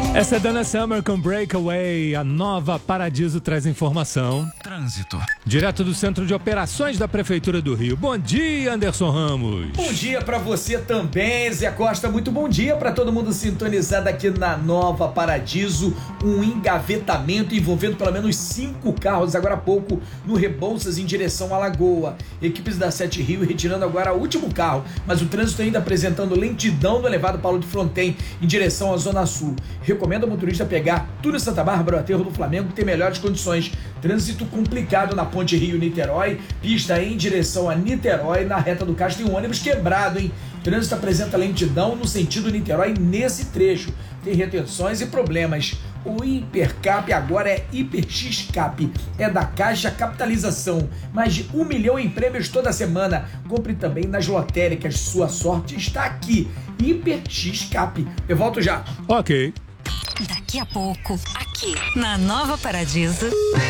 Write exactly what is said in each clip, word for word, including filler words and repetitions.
Essa é Dana Summer com Breakaway. A Nova Paradiso traz informação. Trânsito. Direto do Centro de Operações da Prefeitura do Rio. Bom dia, Anderson Ramos. Bom dia pra você também, Zé Costa. Muito bom dia pra todo mundo sintonizado aqui na Nova Paradiso. Um engavetamento envolvendo pelo menos cinco carros agora há pouco no Rebouças em direção à Lagoa. Equipes da Sete Rio retirando agora o último carro, mas o trânsito ainda apresentando lentidão no elevado Paulo de Fronten em direção à Zona Sul. Recomendo ao motorista pegar Túlio Santa Bárbara, o aterro do Flamengo, que tem melhores condições. Trânsito complicado na ponte Rio-Niterói, pista em direção a Niterói, na reta do Castro tem um ônibus quebrado, hein? Trânsito apresenta lentidão no sentido Niterói nesse trecho. Tem retenções e problemas. O Hipercap agora é Hiper-X-Cap, é da Caixa Capitalização. Mais de um milhão em prêmios toda semana. Compre também nas lotéricas, sua sorte está aqui. Hiper-X-Cap. Eu volto já. Ok. Daqui a pouco, aqui na Nova Paradiso.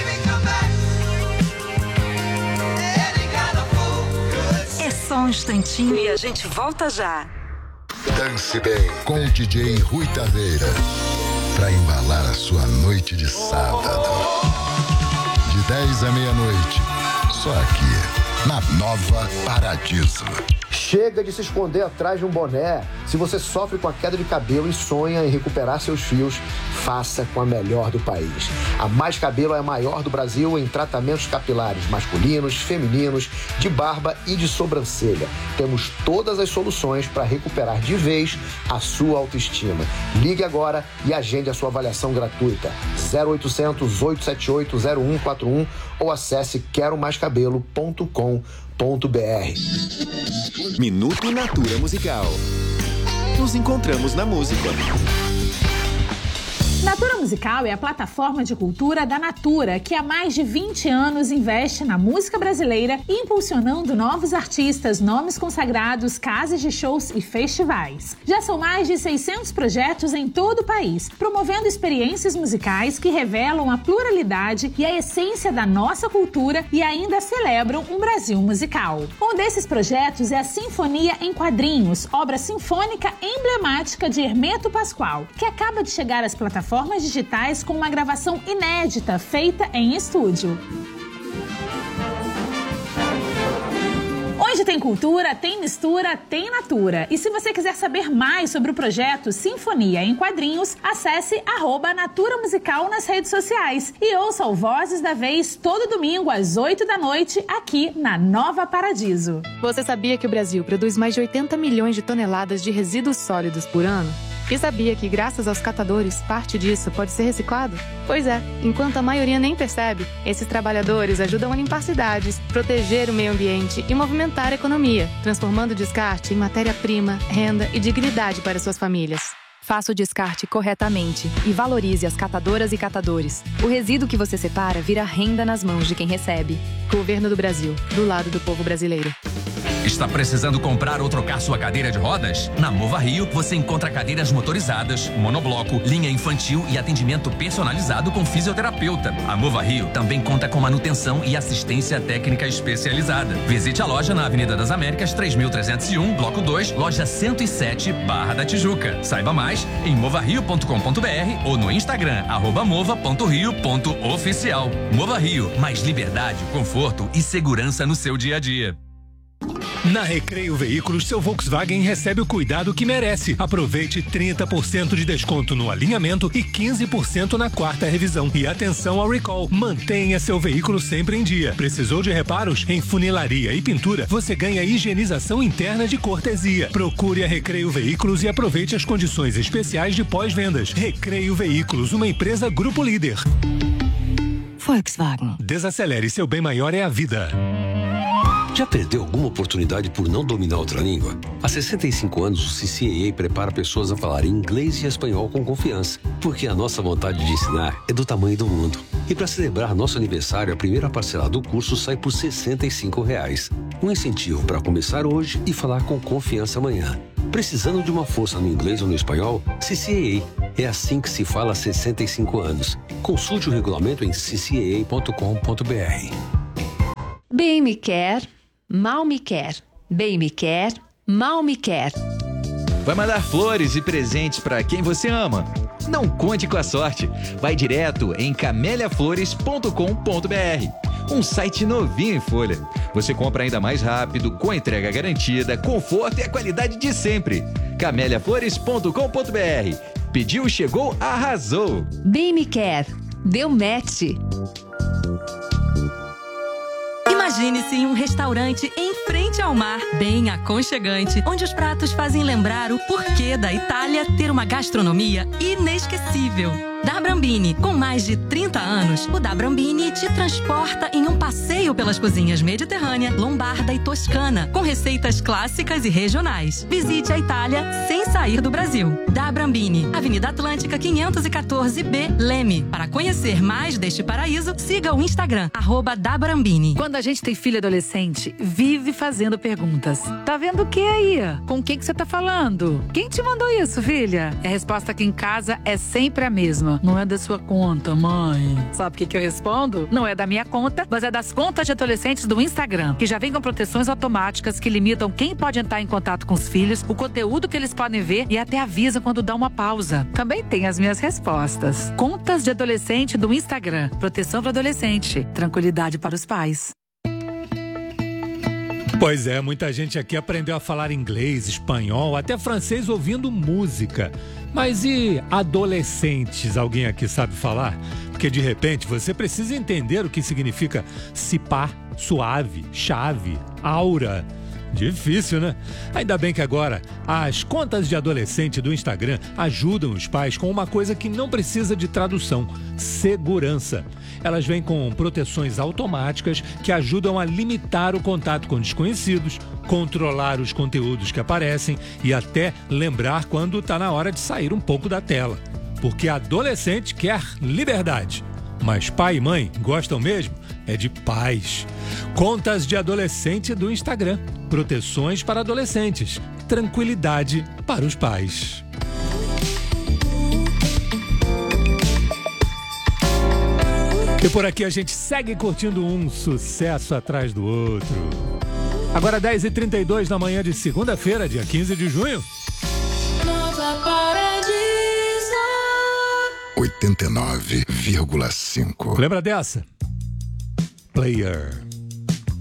É só um instantinho e a gente volta já. Dance bem com o D J Rui Taveira, pra embalar a sua noite de sábado. De dez à meia-noite, só aqui, na Nova Paradiso. Chega de se esconder atrás de um boné. Se você sofre com a queda de cabelo e sonha em recuperar seus fios, faça com a melhor do país. A Mais Cabelo é a maior do Brasil em tratamentos capilares masculinos, femininos, de barba e de sobrancelha. Temos todas as soluções para recuperar de vez a sua autoestima. Ligue agora e agende a sua avaliação gratuita. zero oitocentos, oito sete oito, zero um quatro um ou acesse quero mais cabelo ponto com ponto b r. Minuto Natura Musical. Nos encontramos na música. Natura Musical é a plataforma de cultura da Natura, que há mais de vinte anos investe na música brasileira, impulsionando novos artistas, nomes consagrados, casas de shows e festivais. Já são mais de seiscentos projetos em todo o país, promovendo experiências musicais que revelam a pluralidade e a essência da nossa cultura e ainda celebram um Brasil musical. Um desses projetos é a Sinfonia em Quadrinhos, obra sinfônica emblemática de Hermeto Pascoal, que acaba de chegar às plataformas formas digitais com uma gravação inédita feita em estúdio. Onde tem cultura, tem mistura, tem Natura. E se você quiser saber mais sobre o projeto Sinfonia em Quadrinhos, acesse arroba Natura Musical nas redes sociais e ouça o Vozes da Vez todo domingo às oito da noite aqui na Nova Paradiso. Você sabia que o Brasil produz mais de oitenta milhões de toneladas de resíduos sólidos por ano? E sabia que, graças aos catadores, parte disso pode ser reciclado? Pois é, enquanto a maioria nem percebe, esses trabalhadores ajudam a limpar cidades, proteger o meio ambiente e movimentar a economia, transformando o descarte em matéria-prima, renda e dignidade para suas famílias. Faça o descarte corretamente e valorize as catadoras e catadores. O resíduo que você separa vira renda nas mãos de quem recebe. Governo do Brasil, do lado do povo brasileiro. Está precisando comprar ou trocar sua cadeira de rodas? Na Mova Rio, você encontra cadeiras motorizadas, monobloco, linha infantil e atendimento personalizado com fisioterapeuta. A Mova Rio também conta com manutenção e assistência técnica especializada. Visite a loja na Avenida das Américas, três mil trezentos e um, Bloco dois, loja cento e sete, Barra da Tijuca. Saiba mais em mova rio ponto com ponto b r ou no Instagram, arroba mova ponto rio ponto oficial. Mova Rio, mais liberdade, conforto e segurança no seu dia a dia. Na Recreio Veículos, seu Volkswagen recebe o cuidado que merece. Aproveite trinta por cento de desconto no alinhamento e quinze por cento na quarta revisão. E atenção ao recall. Mantenha seu veículo sempre em dia. Precisou de reparos? Em funilaria e pintura, você ganha higienização interna de cortesia. Procure a Recreio Veículos e aproveite as condições especiais de pós-vendas. Recreio Veículos, uma empresa Grupo Líder. Volkswagen. Desacelere, seu bem maior é a vida. Já perdeu alguma oportunidade por não dominar outra língua? Há sessenta e cinco anos, o C C A prepara pessoas a falar inglês e espanhol com confiança, porque a nossa vontade de ensinar é do tamanho do mundo. E para celebrar nosso aniversário, a primeira parcela do curso sai por sessenta e cinco reais. Um incentivo para começar hoje e falar com confiança amanhã. Precisando de uma força no inglês ou no espanhol? C C A. É assim que se fala há sessenta e cinco anos. Consulte o regulamento em c c a ponto com ponto b r. Bem me quer, mal me quer. Bem me quer, mal me quer. vai mandar flores e presentes para quem você ama. Não conte com a sorte. Vai direto em camélia flores ponto com ponto br. Um site novinho em folha. Você compra ainda mais rápido, com entrega garantida, conforto e a qualidade de sempre. camélia flores ponto com ponto br. Pediu, chegou, arrasou. Bem me quer. Deu match. Imagine-se em um restaurante em frente ao mar, bem aconchegante, onde os pratos fazem lembrar o porquê da Itália ter uma gastronomia inesquecível. Da Brambini, com mais de trinta anos, o Da Brambini te transporta em um passeio pelas cozinhas mediterrânea, lombarda e toscana, com receitas clássicas e regionais. Visite a Itália sem sair do Brasil. Da Brambini, Avenida Atlântica quinhentos e quatorze B, Leme. Para conhecer mais deste paraíso, siga o Instagram, arroba Da Brambini. Quando a gente tem filho adolescente, vive fazendo perguntas. Tá vendo o que aí? Com quem que você tá falando? Quem te mandou isso, filha? A resposta aqui em casa é sempre a mesma. Não é da sua conta, mãe. Sabe o que, que eu respondo? Não é da minha conta, mas é das contas de adolescentes do Instagram, que já vem com proteções automáticas que limitam quem pode entrar em contato com os filhos, o conteúdo que eles podem ver e até avisam quando dá uma pausa. Também tem as minhas respostas. Contas de adolescente do Instagram. Proteção para adolescente. Tranquilidade para os pais. Pois é, muita gente aqui aprendeu a falar inglês, espanhol, até francês ouvindo música. Mas e adolescentes? Alguém aqui sabe falar? Porque de repente você precisa entender o que significa cipá, suave, chave, aura. Difícil, né? Ainda bem que agora as contas de adolescente do Instagram ajudam os pais com uma coisa que não precisa de tradução: segurança. Elas vêm com proteções automáticas que ajudam a limitar o contato com desconhecidos, controlar os conteúdos que aparecem e até lembrar quando está na hora de sair um pouco da tela. Porque adolescente quer liberdade. Mas pai e mãe gostam mesmo é de paz. Contas de adolescente do Instagram. Proteções para adolescentes. Tranquilidade para os pais. E por aqui a gente segue curtindo um sucesso atrás do outro. Agora dez e trinta e dois da manhã de segunda-feira, dia quinze de junho. Nova Paradiso oitenta e nove vírgula cinco. Lembra dessa? Player.